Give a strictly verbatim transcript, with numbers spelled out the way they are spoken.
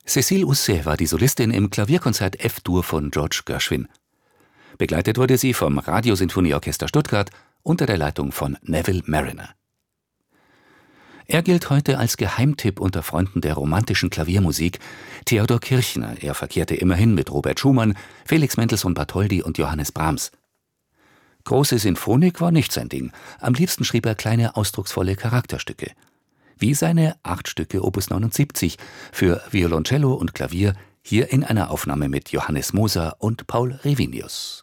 Cécile Housset war die Solistin im Klavierkonzert F-Dur von George Gershwin. Begleitet wurde sie vom Radiosinfonieorchester Stuttgart unter der Leitung von Neville Marriner. Er gilt heute als Geheimtipp unter Freunden der romantischen Klaviermusik. Theodor Kirchner, er verkehrte immerhin mit Robert Schumann, Felix Mendelssohn Bartholdy und Johannes Brahms. Große Sinfonik war nicht sein Ding, am liebsten schrieb er kleine ausdrucksvolle Charakterstücke. Wie seine acht Stücke Opus neunundsiebzig für Violoncello und Klavier, hier in einer Aufnahme mit Johannes Moser und Paul Revinius.